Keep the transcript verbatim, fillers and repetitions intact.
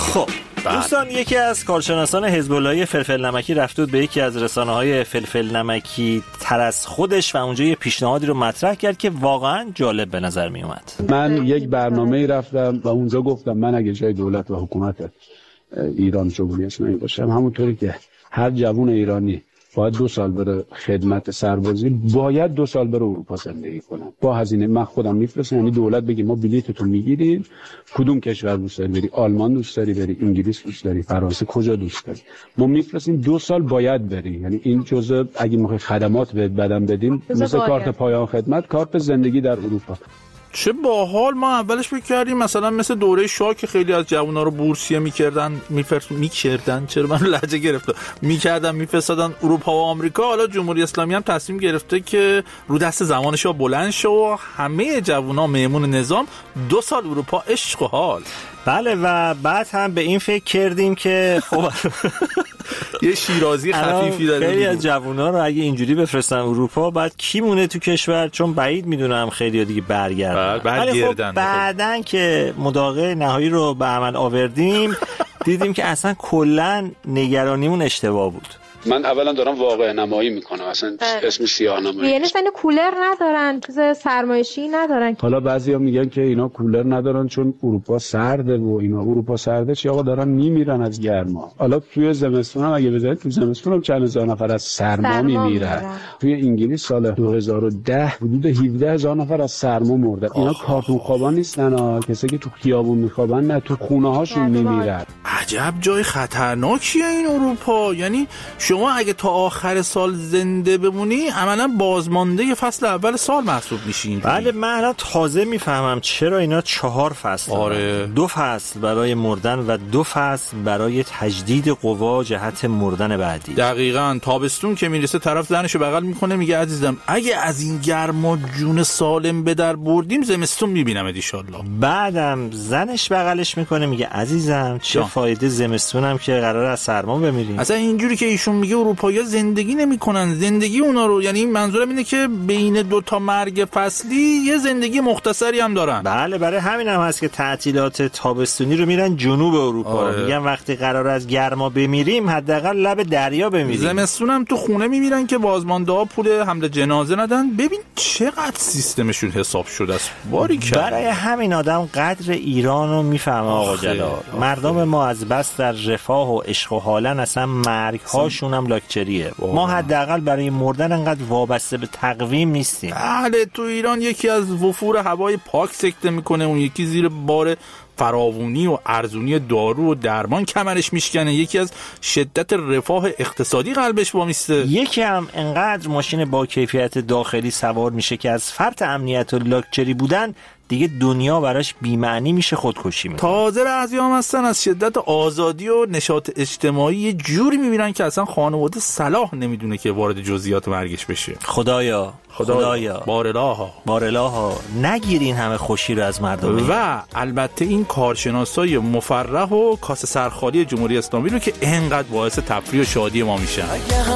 خب دوستان، یکی از کارشناسان حزب اللهی فلفل نمکی رفت بود به یکی از رسانه‌های فلفل نمکی تر از خودش و اونجا یه پیشنهادی رو مطرح کرد که واقعا جالب به نظر می اومد. من یک برنامه‌ای رفتم و اونجا گفتم من اگه جای دولت و حکومت ایران جمهوری اسلامی باشم، همونطوری که هر جوان ایرانی باید دو سال بره خدمت سربازی، باید دو سال بره اروپا زندگی کنم با هزینه. من خودم میفرستم، یعنی دولت بگی ما بلیطتو میگیریم، کدوم کشور دوست داری بری، آلمان دوست داری بری، انگلیس دوست داری، فرانسه، کجا دوست داری، ما میفرستیم دو سال باید بری. یعنی این جزء اگه میخوای خدمات بهت بدن بدیم، مثل کارت پایان خدمت، کارت زندگی در اروپا. چه باحال. ما اولش فکر کردیم مثلا مثل دوره شاه که خیلی از جوونا رو بورسیه میکردن میفرست میکردن چرا من لهجه گرفته میکردن میفرستادن اروپا و آمریکا. حالا جمهوری اسلامی هم تصمیم گرفته که رو دست زمانش ها بلند شه و همه جوونا میمون نظام دو سال اروپا عشق و حال. بله و بعد هم به این فکر کردیم که خب یه شیرازی خفیفی داره. خیلی از جوونا رو اگه اینجوری بفرستن اروپا بعد کی مونه تو کشور؟ چون بعید میدونم خیلی دیگه برگردن. برگردن. خب بعدن که مداقه نهایی رو به عمل آوردیم دیدیم که اصلا کلا نگرانیمون اشتباه بود. من اولا دارم واقع نمایی میکنم، اصلا اسم سیاه نمایی. یعنی اصلا کولر ندارن، چیز سرمایشی ندارن. حالا بعضیا میگن که اینا کولر ندارن چون اروپا سرده و اینا. اروپا سرده چی آقا؟ دارن میمیرن از گرما. حالا توی زمستون هم اگه بذارید تو زمستون هم چند هزار نفر از سرما میمیرن. توی انگلیس سال دو هزار و ده حدود هفده هزار نفر از سرما مردن. اینا کارتون خوابا نیستن ها، کسایی که تو خیابون میخوابن، نه تو خونه هاشون میمیرن. عجب جای خطرناکیه این اروپا. یعنی شما اگه تا آخر سال زنده بمونی عملا بازمانده فصل اول سال محسوب میشین. بله من الان تازه میفهمم چرا اینا چهار فصل. آره. دو فصل برای مردن و دو فصل برای تجدید قوا جهت مردن بعدی. دقیقاً. تابستون که میرسه طرف زنشو بغل میکنه میگه عزیزم اگه از این گرما جون سالم به در بردیم زمستون میبینمت ان شاءالله. بعدم زنش بغلش میکنه میگه عزیزم چه جان. فایده زمستونم که قرار از سرما بمیریم. اصلا اینجوری که ایشون میگه اروپایی‌ها زندگی نمی‌کنن، زندگی اونا رو، یعنی منظورم اینه که بین دو تا مرگ فصلی یه زندگی مختصری هم دارن. بله برای همین هم هست که تعطیلات تابستونی رو میرن جنوب اروپا. آره. میگن وقتی قرار از گرما بمیریم حداقل لب دریا بمیریم. زمستون هم تو خونه میمیرن که بازمانده‌ها پول حمل جنازه ندن. ببین چقدر سیستمشون حساب شده است. باریکلا. برای همین آدم قدر ایران رو میفهمه آقا جلال. مردم ما از بس در رفاه و عشق و حالن اصلا مرگ هاشون هم لاکچریه. ما حداقل برای مردن انقدر وابسته به تقویم نیستیم. بله تو ایران یکی از وفور هوای پاک سکته میکنه، اون یکی زیر بار فراوانی و ارزونی دارو و درمان کمرش میشکنه، یکی از شدت رفاه اقتصادی قلبش وامیسته، یکی هم انقدر ماشین با کیفیت داخلی سوار میشه که از فرط امنیت و لاکچری بودن دیگه دنیا براش بی‌معنی میشه، خودکشی میکنه. تازه بعضی هم هستن از شدت آزادی و نشاط اجتماعی یه جوری میبینن که اصلا خانواده صلاح نمیدونه که وارد جزئیات مرگش بشه. خدایا خدایا بارالها بارالها نگیرین همه خوشی رو از مردم. و البته این کارشناسای مفرح و کاسه سرخالی جمهوری اسلامی رو که اینقدر باعث تفریح و شادی ما میشن.